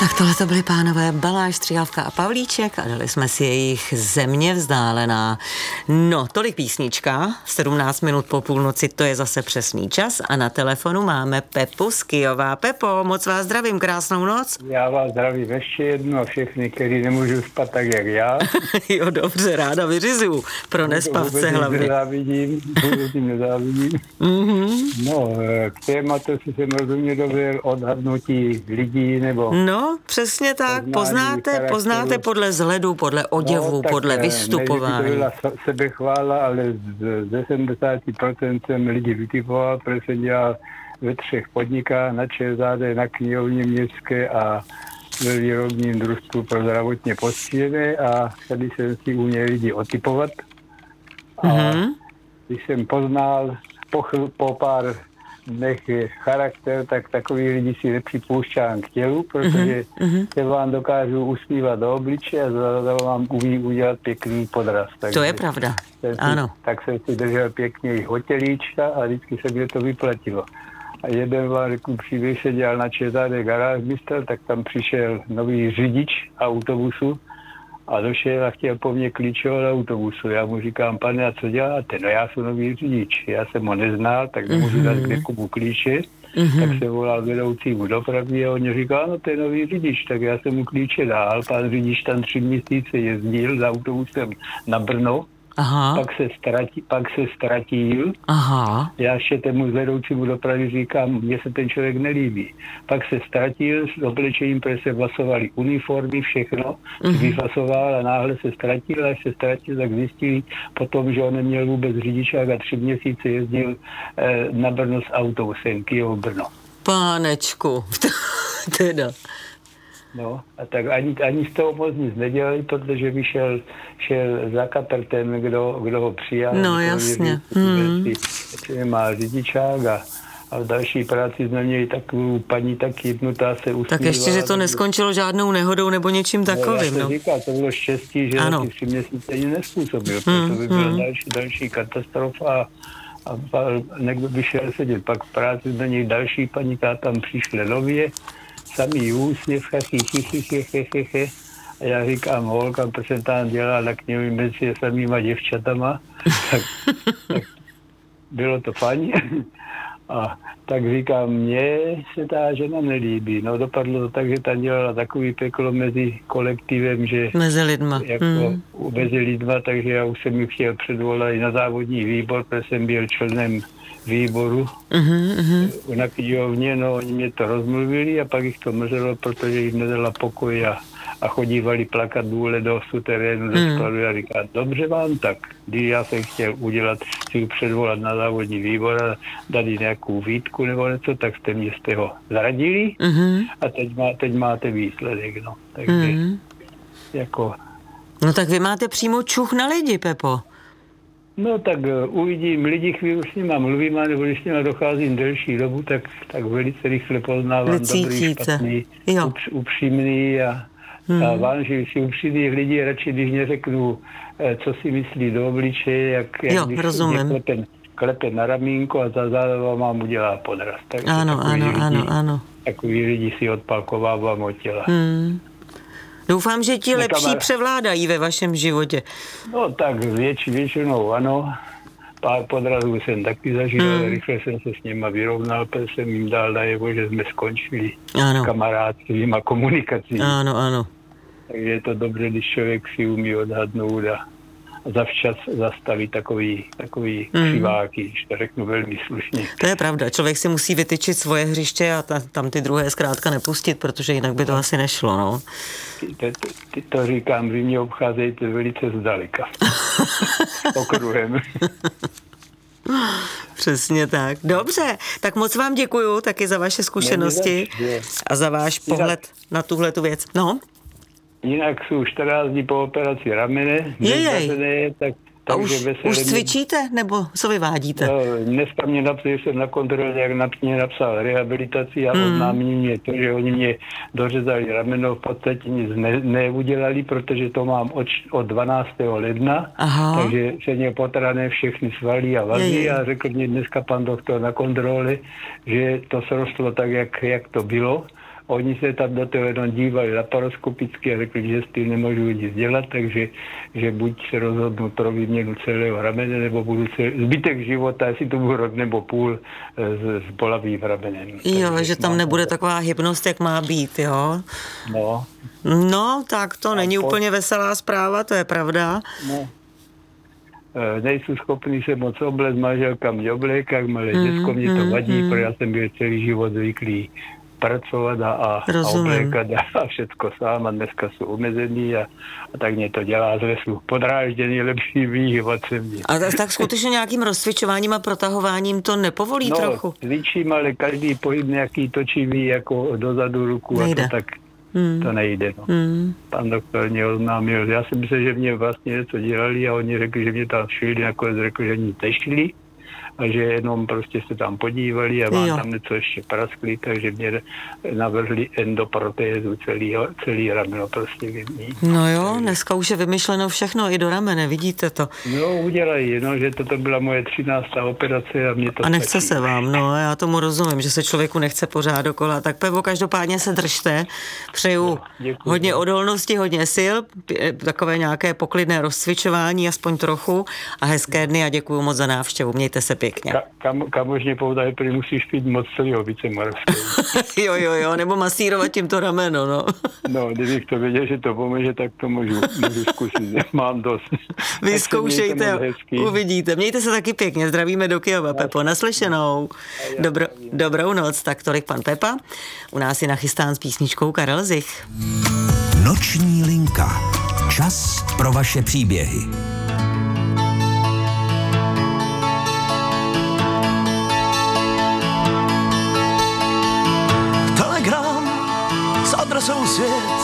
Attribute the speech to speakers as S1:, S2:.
S1: Tak tohle to byly pánové Baláž, Stříhavka a Pavlíček a dali jsme si jejich Země vzdálená. No, tolik písnička, 17 minut po půlnoci, to je zase přesný čas a na telefonu máme Pepu z Kyjova. Pepo, moc vás zdravím, krásnou noc.
S2: Já vás zdravím ještě jednou a všechny, který nemůžu spát tak, jak já.
S1: Jo, dobře, ráda vyřizuju, pro nespavce hlavně.
S2: Vůbec jim nezávidím. No, k tématu si jsem rozumě dobil odhadnutí lidí, nebo...
S1: No, přesně tak, poznáte podle vzhledu, podle oděvu, podle vystupování.
S2: To byla sebechvála, ale z 70% jsem lidi vytipoval, protože jsem dělal ve 3 podnikách, na ČSAD, na knihovně městské a ve výrobním družstvu pro zdravotně postižené a tady jsem si uměl lidi otypovat. A když jsem poznal po pár dnech charakter, tak takový lidi si nepřipoušťám k tělu, protože se vám dokážu usmívat do obliče a za vám umí udělat pěkný podraz.
S1: To je pravda, ano.
S2: Tak jsem si držel pěkně i hotelíčka a vždycky se mě to vyplatilo. A jeden vám řeknu příběh, se dělal na ČSAD garážmistr, tak tam přišel nový řidič autobusu a došel a chtěl po mně klíčovat autobusu. Já mu říkám, pane, a co děláte? No já jsem nový řidič. Já jsem ho neznal, tak nemůžu dát někomu klíče. Tak se volal vedoucímu dopravy a on říkal, no to je nový řidič, tak já jsem mu klíče dál. Pán řidič tam 3 měsíce jezdil s autobusem na Brno.
S1: Aha.
S2: Pak se ztratil.
S1: Aha.
S2: Já ještě tému vedoucímu dopravy říkám, mně se ten člověk nelíbí. Pak se ztratil s oblečením, protože se vasovali uniformy, všechno, vyfasoval a náhle se ztratil a až se ztratil, tak zjistili potom, že on neměl vůbec řidičák a 3 měsíce jezdil na Brno s autobusem, Kyjov Brno.
S1: Pánečku, teda.
S2: No, a tak ani z toho moc nic nedělali, protože by šel za katrtem, kdo ho přijal.
S1: No, jasně.
S2: Jestli nemá řidičák a v další práci jsme měli takovou paní taky jednu, ta se usmívala.
S1: Tak ještě, že to neskončilo žádnou nehodou nebo něčím takovým.
S2: Já říkal, to bylo štěstí, že ty 3 měsíce ani nespůsobil, protože by byla další katastrofa a někdo by šel sedět. Pak v práci jsme měli další paní, která tam přišla nově, samý úsměv, a já říkám, holka, protože jsem tam dělala na knihovně mezi samýma děvčatama, tak bylo to fajn. A tak říkám, mně se ta žena nelíbí. No dopadlo to tak, že tam dělala takový peklo mezi kolektivem, že...
S1: Mezi lidma.
S2: Mezi lidma, takže já už jsem ji chtěl předvolat i na závodní výbor, protože jsem byl členem výboru na knihovně, no oni mě to rozmluvili a pak jich to mrzelo, protože jim nedala pokoj a chodívali plakat důle do suterénu, do skladu a říká, dobře vám tak, když já jsem chtěl udělat, si předvolat na závodní výbor a dát nějakou výtku nebo něco, tak jste ho zradili a teď máte výsledek, no. Takže jako...
S1: No tak vy máte přímo čuch na lidi, Pepo.
S2: No tak uvidím lidi, chvíli s nima mluvím, nebo když s nima docházím delší dobu, tak velice rychle poznávám dobrý, špatný, upřímný a vážím si upřímných lidí, radši když neřeknu, co si myslí do obličeje, jak když klepe na ramínko a za zádova mám udělá podraz. Tak
S1: Ano.
S2: Takový lidi si odpalkovávám od těla.
S1: Doufám, že ti lepší převládají ve vašem životě.
S2: No tak většinou ano. Pár podrazů jsem taky zažil, rychle jsem se s nima vyrovnal, protože jsem jim dal najevo, že jsme skončili kamarádstvím a komunikací.
S1: Ano.
S2: Takže je to dobře, když člověk si umí odhadnout a zavčas zastavit takový křiváky, když to řeknu velmi slušně.
S1: To je pravda, člověk si musí vytyčit svoje hřiště a tam ty druhé zkrátka nepustit, protože jinak by to asi nešlo, no.
S2: Ty to říkám, vy mě obcházejte velice zdaleka. Okruhem.
S1: Přesně tak. Dobře, tak moc vám děkuju taky za vaše zkušenosti a za váš pohled na tuhletu věc. No?
S2: Jinak jsou 14 dní po operaci ramene.
S1: A už cvičíte, nebo co vyvádíte?
S2: No, dneska mě napsal, že jsem na kontrole, jak mě napsal rehabilitaci a oznámí mě to, že oni mě dořezali rameno, v podstatě nic neudělali, protože to mám od 12. ledna, takže se mě potrané všechny svaly a vazy a řekl mě dneska pan doktor na kontrole, že to srostlo tak, jak to bylo. oni se tam do toho jenom dívali laparoskopicky a řekli, že s tím nemůžu nic dělat, takže že buď se rozhodnu pro výměnu celého ramene, nebo budu zbytek života, jestli to bude rok nebo půl, s bolavým ramenem.
S1: Jo, že tam nebude taková hybnost, jak má být, jo?
S2: No.
S1: No, tak to není úplně veselá zpráva, to je pravda.
S2: No. Nejsou schopný se moc obléct, manželka mě obléká, malé děcko, mě to vadí, protože já jsem byl celý život zvyklý pracovat a oblékat a všecko sám a dneska jsou omezený a tak mě to dělá z lesu podrážděný, lepší výhod se mě.
S1: A tak skutečně nějakým rozcvičováním a protahováním to nepovolí trochu?
S2: No, cvičím, ale každý pohyb nějaký točivý jako dozadu ruku
S1: nejde.
S2: A to tak to nejde. No. Pan doktor mě oznámil, já jsem myslel, že mě vlastně něco dělali a oni řekli, že mě tam šili, nakonec řekli, že nic nešili a že jenom prostě se tam podívali a mám tam něco ještě praskli, takže mě navrhli endoprotézu celý rameno prostě vyměnit.
S1: No jo, dneska už je vymyšleno všechno i do ramene, vidíte to.
S2: No udělají, no, že toto byla moje 13. operace a mě to
S1: a nechce
S2: stačí.
S1: Se vám, no já tomu rozumím, že se člověku nechce pořád dokola. Tak Pepo, každopádně se držte, přeju hodně odolnosti, hodně sil, takové nějaké poklidné rozcvičování, aspoň trochu a hezké dny a děkuju moc za návštěvu, mějte se pěkně.
S2: Kam možně poudají, prý musíš pít moc celého více moravského.
S1: jo, nebo masírovat tímto rameno, no.
S2: No, kdybych to věděl, že to pomůže, tak to můžu zkusit, mám dost.
S1: Vyzkoušejte, uvidíte. Mějte se taky pěkně, zdravíme do Kyjova, Pepo, naslyšenou. Dobrou noc, tak tolik pan Pepa. U nás je nachystán s písničkou Karel Zich.
S3: Noční linka. Čas pro vaše příběhy.
S4: Telegram s adresou svět